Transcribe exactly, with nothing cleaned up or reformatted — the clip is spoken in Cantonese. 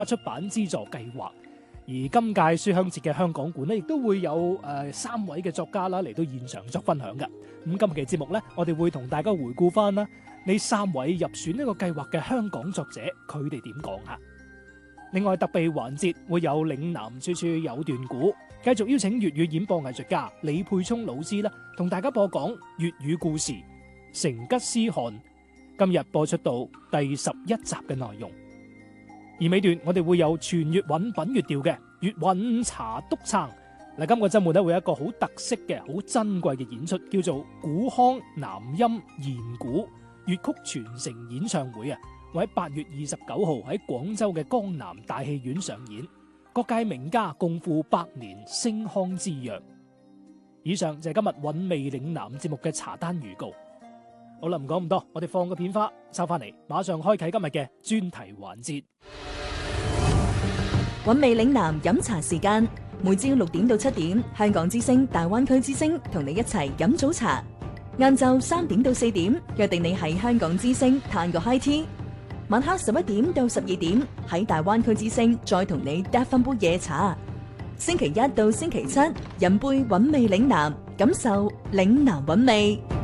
出版資助計劃。而今屆書香節嘅香港館咧，亦都會有誒、呃、三位嘅作家啦嚟到現場作分享嘅。咁今期節目咧，我哋會同大家回顧翻啦呢三位入選呢個計劃嘅香港作者，佢哋點講吓。另外特備環節會有嶺南處處有段古，繼續邀請粵語演播藝術家李沛聰老師啦，同大家播講粵語故事《成吉思汗》，今日播出到第十一集嘅內容。而尾段我哋會有全粵韻品粵調嘅粵韻茶篤撐。嗱，今個周末咧會有一個好特色嘅、好珍貴嘅演出，叫做古腔南音研古粵曲傳承演唱會啊！會喺八月二十九號喺廣州嘅江南大戲院上演，各界名家共赴百年星腔之約。以上就係今日韻味嶺南節目嘅茶單預告。好啦，唔講咁多，我哋放個片花收翻嚟，馬上開啟今日嘅專題環節。 韻味嶺南飲茶時間，每朝六點到七點，香港之聲、大灣區之聲同你一齊飲早茶。晏晝三點到四點，約定你喺香港之聲嘆個 high tea。晚黑十一點到十二點，喺大灣區之聲再同你嗒翻杯夜茶。星期一到星期七，飲杯韻味嶺南，感受嶺南韻味。